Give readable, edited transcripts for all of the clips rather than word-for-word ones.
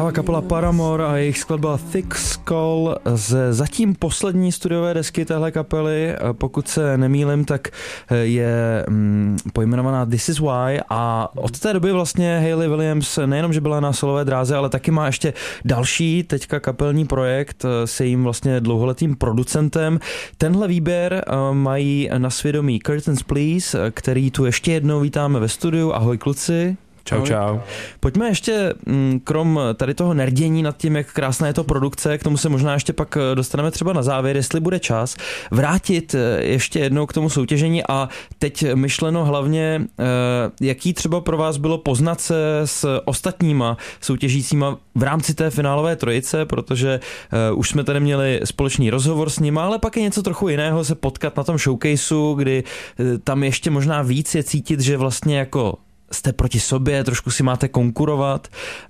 hrála kapela Paramore a jejich skladba Thick Skull z zatím poslední studiové desky téhle kapely. Pokud se nemýlim, tak je pojmenovaná This Is Why a od té doby vlastně Hayley Williams nejenom, že byla na solové dráze, ale taky má ještě další teďka kapelní projekt s jejím vlastně dlouholetým producentem. Tenhle výběr mají na svědomí Curtains Please, který tu ještě jednou vítáme ve studiu. Ahoj kluci. Čau, čau. Pojďme ještě, krom tady toho nerdění nad tím, jak krásná je to produkce, k tomu se možná ještě pak dostaneme třeba na závěr, jestli bude čas, vrátit ještě jednou k tomu soutěžení a teď myšleno hlavně, jaký třeba pro vás bylo poznat se s ostatníma soutěžícíma v rámci té finálové trojice, protože už jsme tady měli společný rozhovor s nima, ale pak je něco trochu jiného se potkat na tom showcaseu, kdy tam ještě možná víc je cítit, že vlastně jako jste proti sobě, trošku si máte konkurovat.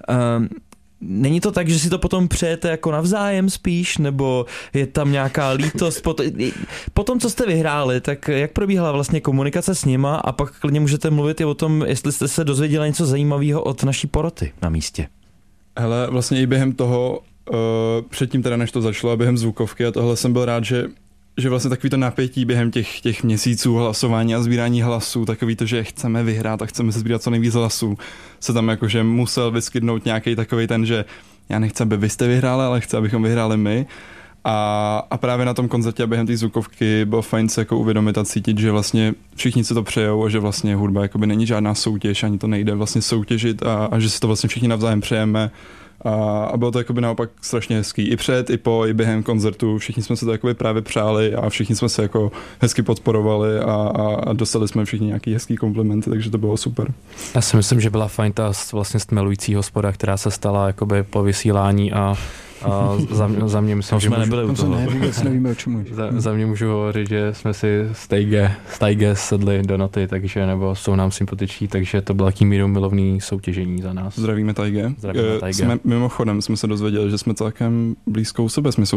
Není to tak, že si to potom přejete jako navzájem spíš, nebo je tam nějaká lítost? Po tom, co jste vyhráli, tak jak probíhala vlastně komunikace s nima a pak klidně můžete mluvit i o tom, jestli jste se dozvěděli něco zajímavého od naší poroty na místě. Hele, vlastně i během toho, předtím teda než to začalo, během zvukovky a tohle jsem byl rád, že vlastně takový to napětí během těch měsíců hlasování a sbírání hlasů, takový to, že chceme vyhrát a chceme se sbírat co nejvíc hlasů, se tam jakože musel vyskytnout nějaký takový ten, že já nechci, aby vy jste vyhráli, ale chci, abychom vyhráli my. A právě na tom koncertě a během té zvukovky bylo fajn se jako uvědomit a cítit, že vlastně všichni se to přejou a že vlastně hudba jakoby není žádná soutěž, ani to nejde vlastně soutěžit a že si to vlastně všichni navzájem přejeme. A bylo to jakoby naopak strašně hezký. I před, i po, i během koncertu. Všichni jsme se to jakoby právě přáli a všichni jsme se jako hezky podporovali a dostali jsme všichni nějaký hezký komplimenty, takže to bylo super. Já si myslím, že byla fajn ta vlastně stmelující hospoda, která se stala jakoby po vysílání a za mě myslím, že nebyli u toho. Vůbec nevíme, o čem mluvíš. Za mě můžu hovořit, že jsme si s Tajge sedli do noty, takže nebo jsou nám sympatiční, takže to bylo taký milovný soutěžení za nás. Zdravíme Tajge. Mimochodem jsme se dozvěděli, že jsme celkem blízko u sebe. Jsme